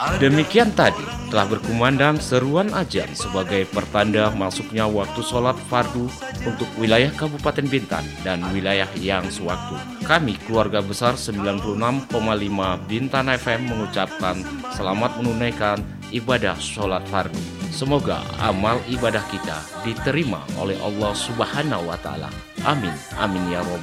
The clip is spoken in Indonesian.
Demikian tadi telah berkumandang seruan azan sebagai pertanda masuknya waktu sholat fardu untuk wilayah Kabupaten Bintan dan wilayah yang sewaktu. Kami keluarga besar 96,5 Bintan FM mengucapkan selamat menunaikan ibadah sholat fardu. Semoga amal ibadah kita diterima oleh Allah Subhanahu wa Ta'ala. Amin, amin ya robbal